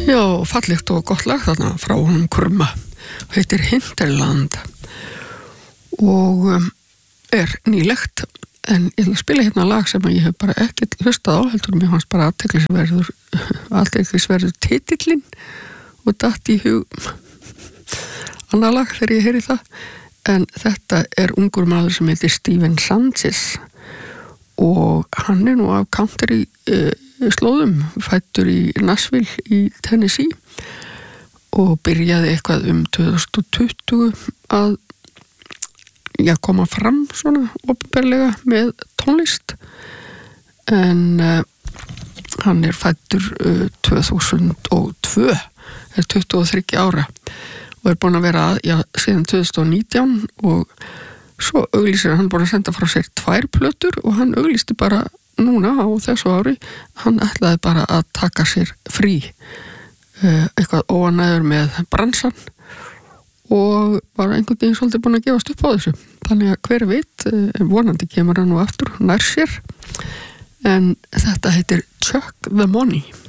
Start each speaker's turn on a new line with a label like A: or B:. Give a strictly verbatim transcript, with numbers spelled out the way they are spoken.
A: Já, fallegt og gott lag þarna frá honum Krumma, heitir Hinterland og um, er nýlegt, en ég ætla að spila hérna lag sem ég hef bara ekkert hlustað á, heldur mér fannst bara athyglisverður athyglisverður titillinn og datt í hug annað lag þegar ég heyri það, en þetta er ungur maður sem heitir Steven Sanchez og hann er nú af country uh, slóðum, fættur í Nashville í Tennessee og byrjaði eitthvað um tvö þúsund tuttugu að já, koma fram svona opinberlega með tónlist, en uh, hann er fættur uh, tvö þúsund og tvö, er tuttugu og þriggja ára og er búin að vera að, já, síðan tvö þúsund og nítján og svo auglýsir hann búin að senda frá sér tvær plötur og hann auglýsti bara núna á þessu ári, hann ætlaði bara að taka sér frí uh, eitthvað óanæður með bransan og bara einhvern veginn svolítið búin að gefast upp á þessu, þannig að hver veit uh, vonandi kemur hann nú aftur nær sér, en þetta heitir Chuck the Money.